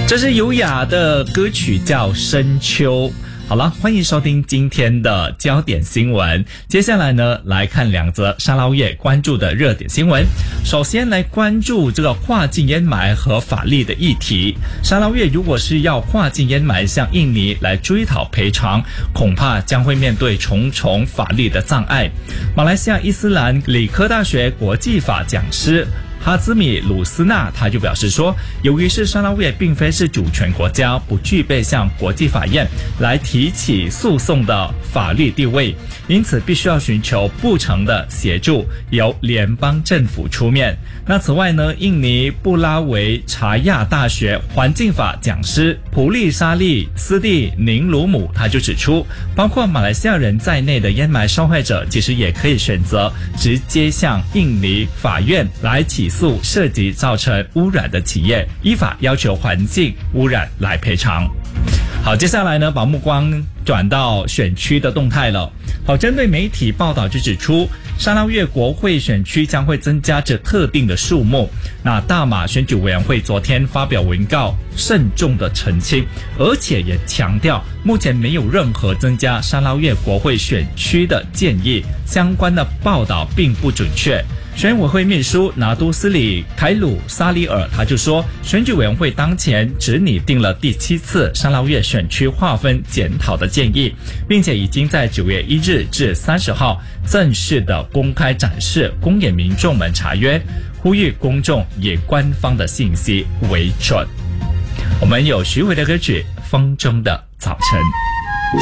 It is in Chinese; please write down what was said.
这是优雅的歌曲，叫《深秋》。好了，欢迎收听今天的焦点新闻。接下来呢，来看两则沙捞越关注的热点新闻。首先来关注这个跨境烟霾和法律的议题。沙捞越如果是要跨境烟霾向印尼来追讨赔偿，恐怕将会面对重重法律的障碍。马来西亚伊斯兰理科大学国际法讲师哈兹米鲁斯纳他就表示说，由于是沙捞越并非是主权国家，不具备向国际法院来提起诉讼的法律地位，因此必须要寻求不成的协助，由联邦政府出面。那此外呢，印尼布拉维查亚大学环境法讲师普利沙利斯蒂宁鲁姆他就指出，包括马来西亚人在内的烟霾受害者其实也可以选择直接向印尼法院来起诉涉及造成污染的企业，依法要求环境污染来赔偿。好，接下来呢，把目光转到选区的动态了。好，针对媒体报道就指出，沙捞越国会选区将会增加至特定的数目。那大马选举委员会昨天发表文告，慎重的澄清，而且也强调，目前没有任何增加沙捞越国会选区的建议，相关的报道并不准确。选委会秘书拿督斯里凯鲁沙里尔他就说，选举委员会当前只拟定了第7次沙捞越选区划分检讨的建议，并且已经在9月1日至30号正式的公开展示，供给民众们查阅，呼吁公众以官方的信息为准。我们有徐伟的歌曲《风中的早晨》。